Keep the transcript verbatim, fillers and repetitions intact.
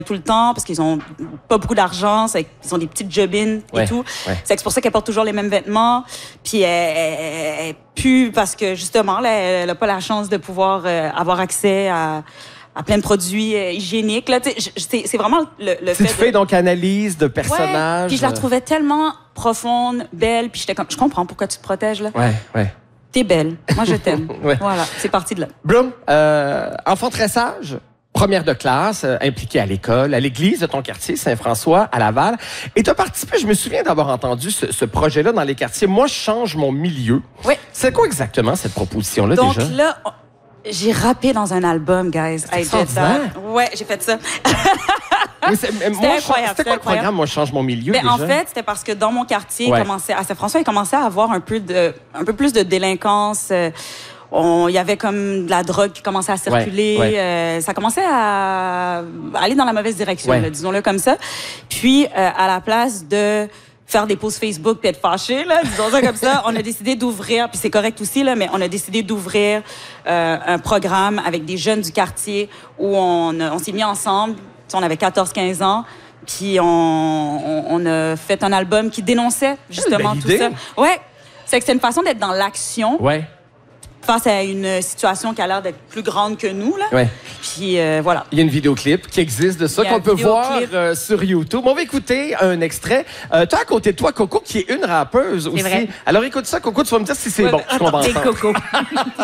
tout le temps parce qu'ils ont pas beaucoup d'argent, ils ont des petites jobines et ouais, tout. Ouais. C'est pour ça qu'elle porte toujours les mêmes vêtements. Puis elle, elle, elle pue parce que justement, là, elle n'a pas la chance de pouvoir euh, avoir accès à, à plein de produits euh, hygiéniques. Là, c'est, c'est vraiment le, le fait. Tu fais de... donc analyse de personnages. Ouais, puis je la trouvais tellement profonde, belle. Puis j'étais comme, je comprends pourquoi tu te protèges là. Ouais, ouais. T'es belle. Moi, je t'aime. Ouais. Voilà, c'est parti de là. Bloom, euh, enfant très sage, première de classe, euh, impliquée à l'école, à l'église de ton quartier, Saint-François, à Laval. Et tu as participé, je me souviens d'avoir entendu ce, ce projet-là dans les quartiers. Moi, je change mon milieu. Oui. C'est quoi exactement cette proposition-là Donc déjà? Donc là, j'ai rappé dans un album, guys. I did that. Ouais, j'ai fait ça. Mais c'est, mais c'était moi, incroyable. C'était quoi le programme, Moi, je change mon milieu, mais déjà? En fait, c'était parce que dans mon quartier, ouais. il commençait, à Saint-François, il commençait à avoir un peu, de, un peu plus de délinquance. Euh, on, il y avait comme de la drogue qui commençait à circuler. Ouais, ouais. Euh, ça commençait à aller dans la mauvaise direction, ouais. là, disons-le comme ça. Puis, euh, à la place de faire des posts Facebook puis être fâché, là, disons ça comme ça, on a décidé d'ouvrir, puis c'est correct aussi, là, mais on a décidé d'ouvrir euh, un programme avec des jeunes du quartier où on, on s'est mis ensemble. On avait quatorze quinze ans, puis on, on, on a fait un album qui dénonçait justement tout ça. Ouais, c'est que c'est une façon d'être dans l'action. Ouais. Face à une situation qui a l'air d'être plus grande que nous, là. Ouais. Puis euh, voilà. Il y a une vidéoclip qui existe de ça qu'on peut voir euh, sur YouTube. On va écouter un extrait. Euh, tu as à côté de toi Coco, qui est une rappeuse aussi. Vrai. Alors écoute ça, Coco, tu vas me dire si c'est ouais, bon. Attends, Coco.